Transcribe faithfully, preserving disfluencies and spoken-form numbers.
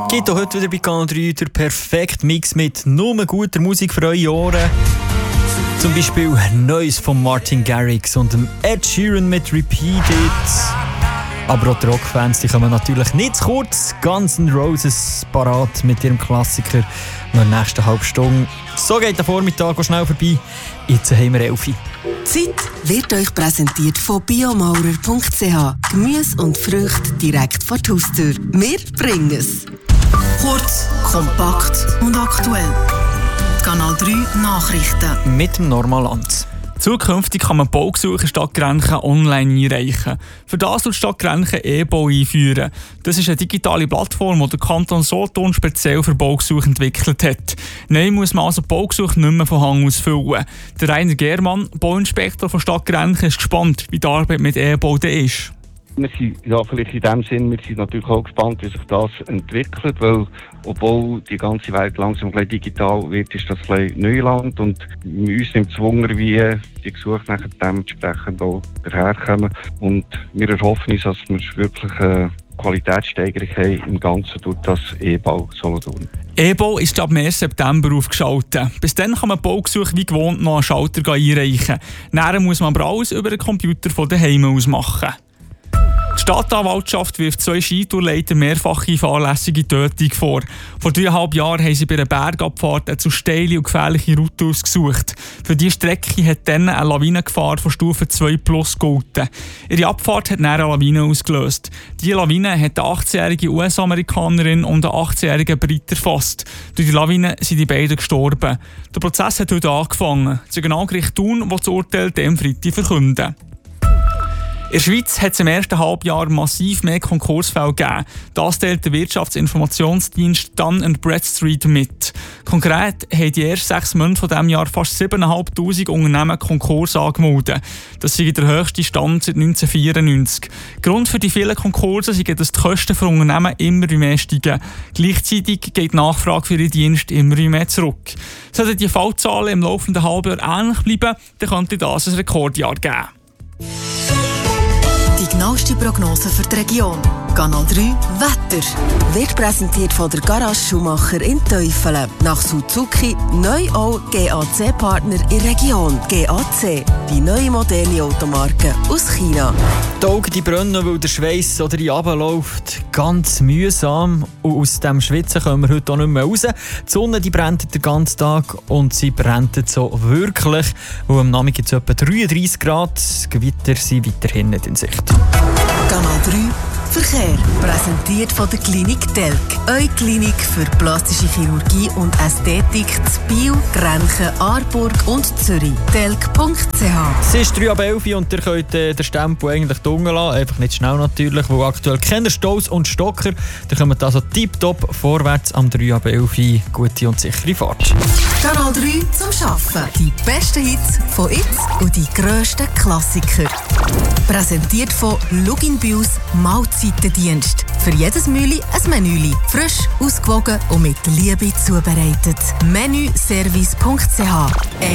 Gibt auch heute wieder bei Kanal drei der perfekte Mix mit nur guter Musik für eure Ohren. Zum Beispiel Neues von Martin Garrix und dem Ed Sheeran mit Repeat It. Aber auch die Rockfans, die kommen natürlich nicht zu kurz. Guns N' Roses parat mit ihrem Klassiker noch in der nächsten halben Stunde. So geht der Vormittag schnell vorbei. Jetzt haben wir elf. Die Zeit wird euch präsentiert von biomaurer punkt c h. Gemüse und Früchte direkt vor die Haustür. Wir bringen es. Kurz, kompakt und aktuell. Kanal drei Nachrichten. Mit dem Normalland. Zukünftig kann man Baugesuche in Stadt Grenchen online einreichen. Für das soll die Stadt Grenchen E-Bau einführen. Das ist eine digitale Plattform, die der Kanton Solothurn speziell für Baugesuche entwickelt hat. Neu muss man also Baugesuche nicht mehr von Hand aus füllen. Der Rainer Germann, Bauinspektor von Stadt Grenchen, ist gespannt, wie die Arbeit mit E-Bau ist. Wir sind ja, vielleicht in dem Sinn, wir sind natürlich auch gespannt, wie sich das entwickelt, weil obwohl die ganze Welt langsam gleich digital wird, ist das gleich Neuland und uns nimmt es Wunder, wie die Gesuche nachher dementsprechend auch daherkommen. Und wir erhoffen uns, dass wir wirklich eine Qualitätssteigerung haben im Ganzen durch das E-Bau Solothurn. E-Bau ist ab ersten September aufgeschaltet. Bis dann kann man Baugesuche wie gewohnt noch einen Schalter einreichen. Nachher muss man aber alles über den Computer von daheim aus machen. Die Stadtanwaltschaft wirft zwei Skitourleiter mehrfache fahrlässige Tötung vor. Vor dreieinhalb Jahren haben sie bei einer Bergabfahrt eine zu steile und gefährliche Route ausgesucht. Für diese Strecke hat dann eine Lawinengefahr von Stufe zwei plus gegolten. Ihre Abfahrt hat dann eine Lawine ausgelöst. Diese Lawine hat eine achtzehnjährige U S-Amerikanerin und einen achtzehnjährigen Brit erfasst. Durch die Lawine sind die beiden gestorben. Der Prozess hat heute angefangen. Das Regionalgericht Thun will das Urteil dem Freitag verkünden. In der Schweiz hat es im ersten Halbjahr massiv mehr Konkursfälle gegeben. Das teilt der Wirtschaftsinformationsdienst Dun and Bradstreet mit. Konkret haben die ersten sechs Monate von diesem Jahr fast siebentausendfünfhundert Unternehmen Konkurs angemeldet. Das ist der höchste Stand seit neunzehnhundertvierundneunzig. Grund für die vielen Konkurse ist, dass die Kosten für Unternehmen immer mehr steigen. Gleichzeitig geht die Nachfrage für ihre Dienste immer mehr zurück. Sollten die Fallzahlen im laufenden Halbjahr ähnlich bleiben, dann könnte das ein Rekordjahr geben. Die genaueste Prognose für die Region. Kanal drei Wetter. Wird präsentiert von der Garage Schumacher in Teufelen. Nach Suzuki neu auch G A C-Partner in der Region. G A C, die neue moderne Automarke aus China. Die Augen die brennen, weil der Schweiß oder die runterläuft. Ganz mühsam. Und aus dem Schwitzen kommen wir heute auch nicht mehr raus. Die Sonne die brennt den ganzen Tag und sie brennt so wirklich. Und am Nachmittag gibt es etwa dreiunddreissig Grad. Gewitter sind weiterhin nicht in Sicht. Kanal drei Verkehr. Präsentiert von der Klinik Telk. Eure Klinik für plastische Chirurgie und Ästhetik zu Biel, Grenchen, Aarburg und Zürich. telk punkt c h. Es ist drei ab elf und ihr könnt äh, den Stempel eigentlich dunkel lassen. Einfach nicht schnell natürlich, weil aktuell keine Staus und Stocker. Ihr kommt also tipptopp vorwärts am drei ab elf. Gute und sichere Fahrt. Kanal drei zum Arbeiten. Die besten Hits von jetzt und die grössten Klassiker. Präsentiert von Lugin Bius Mahlzeitendienst. Für jedes Mühli ein Menüli. Frisch, ausgewogen und mit Liebe zubereitet. menüservice punkt c h.